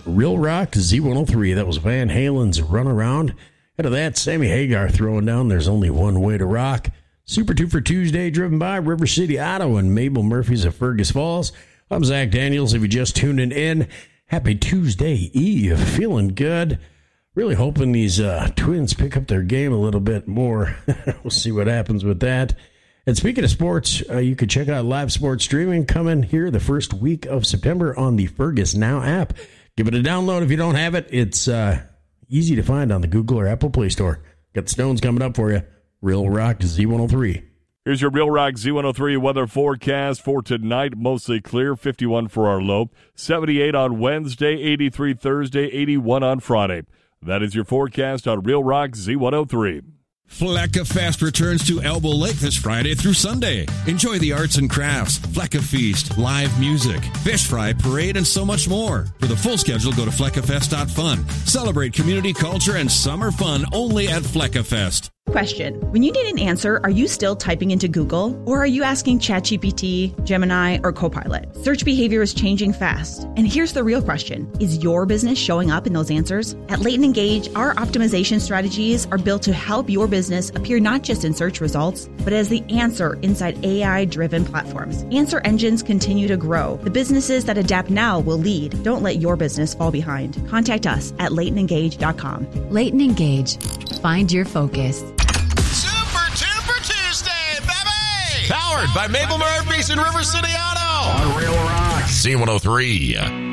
Real Rock Z103. That was Van Halen's Run Around. Out of that, Sammy Hagar throwing down There's Only One Way to Rock. Super 2 for Tuesday, driven by River City Auto and Mabel Murphy's of Fergus Falls. I'm Zach Daniels. If you're just tuning in, happy Tuesday Eve. Feeling good. Really hoping these Twins pick up their game a little bit more. We'll see what happens with that. And speaking of sports, you can check out live sports streaming coming here the first week of September on the Fergus Now app. Give it a download if you don't have it. It's easy to find on the Google or Apple Play Store. Got the Stones coming up for you. Real Rock Z103. Here's your Real Rock Z103 weather forecast for tonight. Mostly clear, 51 for our low, 78 on Wednesday, 83 Thursday, 81 on Friday. That is your forecast on Real Rock Z103. Flecka Fest returns to Elbow Lake this Friday through Sunday. Enjoy the arts and crafts, Flecka Feast, live music, fish fry, parade, and so much more. For the full schedule, go to fleckafest.fun. Celebrate community culture and summer fun only at Flecka Fest. Question. When you need an answer, are you still typing into Google? Or are you asking ChatGPT, Gemini, or Copilot? Search behavior is changing fast. And here's the real question. Is your business showing up in those answers? At Leighton Engage, our optimization strategies are built to help your business appear not just in search results, but as the answer inside AI-driven platforms. Answer engines continue to grow. The businesses that adapt now will lead. Don't let your business fall behind. Contact us at LeightonEngage.com. Leighton Engage. Find your focus. Powered by Mabel Murphy's and River City Auto. On Real Rock Z103.